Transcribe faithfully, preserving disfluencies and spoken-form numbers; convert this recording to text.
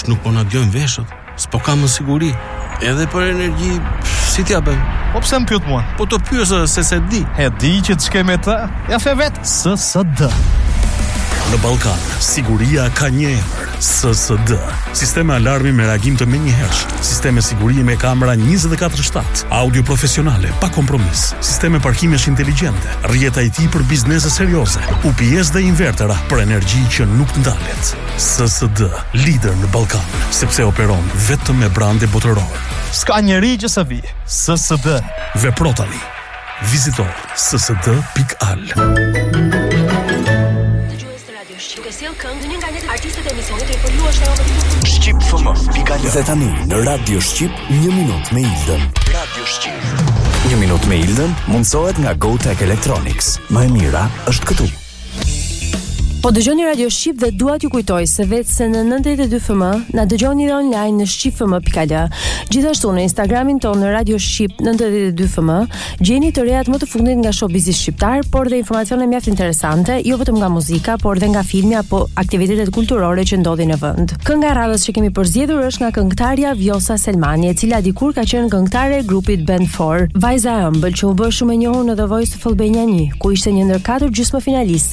tash nuk po na djojnë veshët. S'po kam më siguri. Edhe për energji, si t'ja bëjmë? Po pse më pyet mua? Po të pyesë se se di. E di që të shkoj me të. Ja fe vet S S D. Në Ballkan, siguria ka një emër, S S D. Sisteme alarmi me reagim të menjëhershëm, sisteme sigurie me kamera njëzet e katër shtatë, audio profesionale pa kompromis, sisteme parkimesh inteligjente, rrjeta I T për biznese serioze, U P S dhe invertera për energji që nuk ndalet. S S D, lider në Ballkan, sepse operon vetëm me brande botëror. S'ka njeri që sa vi. S S D. Vepro tani. Vizito s s d pikë a l. Duke sjell këngë një nga një artistët e emisionit e përjuar shtatë Shqip F M pika l. Dhe tani në Radio Shqip një minutë me Ildën. Radio Shqip. Një minutë me Ildën mundsohet nga GoTech Electronics. Më e mira është këtu. Po dëgjoni Radio Shqip dhe dua t'ju kujtoj se vetë se në nëntëdhjetë e dy F M na dëgjoni edhe online në shqip f m pikë a l. Gjithashtu në Instagramin tonë në Radio Shqip nëntëdhjetë e dy F M gjeni të rejat më të fundit nga showbizi shqiptar, por dhe informacione mjaft interesante, jo vetëm nga muzika, por dhe nga filmi apo aktivitetet kulturore që ndodhin në vend. Kënga e radhës që kemi përzgjedhur është nga këngëtarja Vjosa Selmani, e cila dikur ka qenë këngëtare e grupit Band four. Vajza e ëmbël që u bë shumë e njohur në The Voice of Albania një, ku ishte një ndër katër gjysmëfinalistë